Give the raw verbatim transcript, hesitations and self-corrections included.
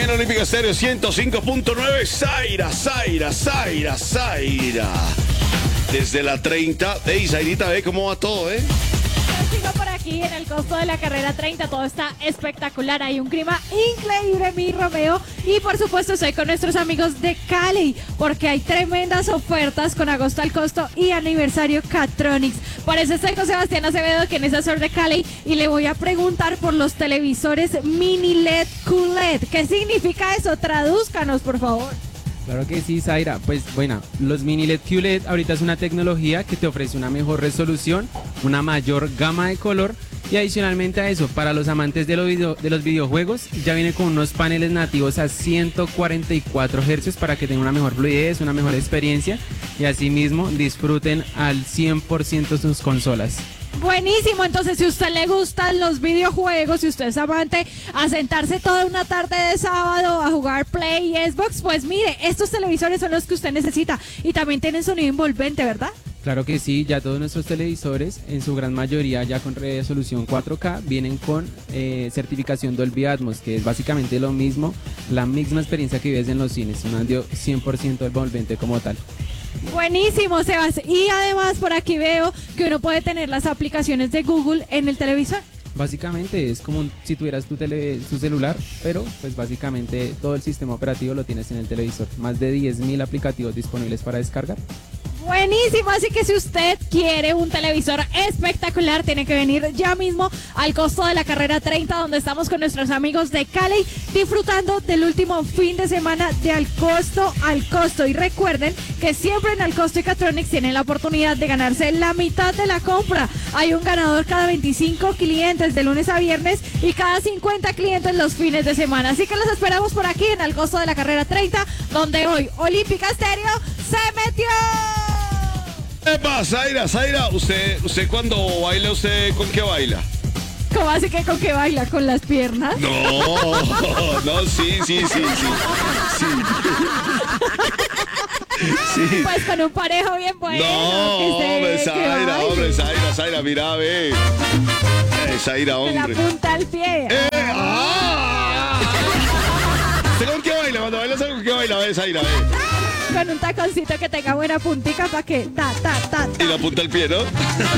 en Olímpica Estéreo ciento cinco punto nueve. Zaira, Zaira, Zaira, Zaira. Desde la treinta. Ey, Zairita, ve cómo va todo, ¿eh? Sigo por aquí en el costo de la carrera treinta, todo está espectacular, hay un clima increíble, mi Romeo, y por supuesto estoy con nuestros amigos de Cali, porque hay tremendas ofertas con agosto al costo y aniversario Catronics. Por eso estoy con Sebastián Acevedo, quien es asesor de Cali, y le voy a preguntar por los televisores mini L E D Q L E D. ¿Qué significa eso? Tradúzcanos, por favor. Claro que sí, Zaira. Pues bueno, los mini L E D Q L E D ahorita es una tecnología que te ofrece una mejor resolución, una mayor gama de color y adicionalmente a eso, para los amantes de los, video, de los videojuegos, ya viene con unos paneles nativos a ciento cuarenta y cuatro hercios para que tengan una mejor fluidez, una mejor experiencia y asimismo disfruten al cien por ciento sus consolas. Buenísimo, entonces si a usted le gustan los videojuegos, si usted es amante a sentarse toda una tarde de sábado a jugar Play y Xbox, pues mire, estos televisores son los que usted necesita y también tienen sonido envolvente, ¿verdad? Claro que sí, ya todos nuestros televisores, en su gran mayoría ya con resolución cuatro K, vienen con eh, certificación Dolby Atmos, que es básicamente lo mismo, la misma experiencia que vives en los cines, un audio cien por ciento envolvente como tal. Buenísimo, Sebas. Y además por aquí veo que uno puede tener las aplicaciones de Google en el televisor. Básicamente es como si tuvieras tu, tele, tu celular, pero pues básicamente todo el sistema operativo lo tienes en el televisor. Más de diez mil aplicativos disponibles para descargar. Buenísimo, así que si usted quiere un televisor espectacular, tiene que venir ya mismo al costo de la carrera treinta, donde estamos con nuestros amigos de Cali, disfrutando del último fin de semana de Al Costo al Costo. Y recuerden que siempre en Al Costo y Catronics tienen la oportunidad de ganarse la mitad de la compra. Hay un ganador cada veinticinco clientes de lunes a viernes y cada cincuenta clientes los fines de semana. Así que los esperamos por aquí en Al Costo de la carrera treinta, donde hoy Olímpica Estéreo se metió. Epa, Zaira, Zaira, usted, usted cuando baila, ¿usted con qué baila? ¿Cómo así que con qué baila? ¿Con las piernas? No, no, sí, sí, sí, sí. Sí. Sí. Pues con un parejo bien bueno. No, que se, hombre, que Zaira, baile. hombre, Zaira, Zaira, mira, ve. Eh, Zaira, De la hombre. punta al pie. Eh, ¡ah! ¿Usted con qué baila? Cuando baila, ¿sabe con qué baila? Ve, Zaira, ve. Con un taconcito que tenga buena puntica para que ta, ta, ta, ta. Y la punta al pie, ¿no?